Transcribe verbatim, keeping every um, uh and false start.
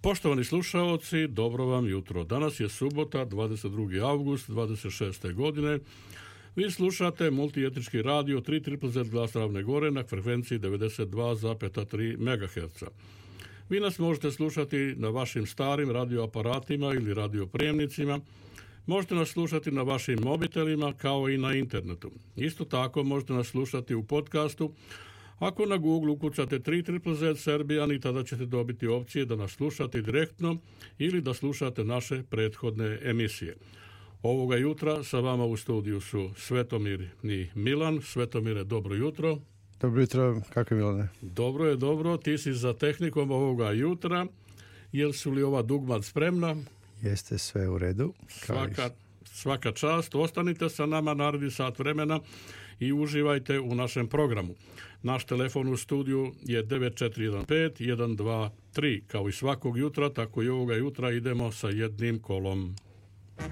Poštovani slušaoci, dobro vam jutro. Danas je subota, dvadeset drugi avgust dvadeset šeste. godine. Vi slušate multietnički radio tri triple zet Glas Ravne Gore na frekvenciji devedeset dva zarez tri megaherca. Vi nas možete slušati na vašim starim radioaparatima ili radioprijemnicima. Možete nas slušati na vašim mobitelima kao i na internetu. Isto tako možete nas slušati u podcastu. Ako na Google ukucate tri triple zet Serbian i tada ćete dobiti opcije da nas slušate direktno ili da slušate naše prethodne emisije. Ovoga jutra sa vama u studiju su Svetomir i Milan. Svetomire, dobro jutro. Dobro jutro, kako je Milane? Dobro je, dobro. Ti si za tehnikom ovoga jutra. Jel su li ova dugmad spremna? Jeste, sve u redu. Svaka, svaka čast. Ostanite sa nama naredni sat vremena i uživajte u našem programu. Naš telefon u studiju je devet četiri jedan pet jedan dva tri. Kao i svakog jutra, tako i ovoga jutra idemo sa jednim kolom.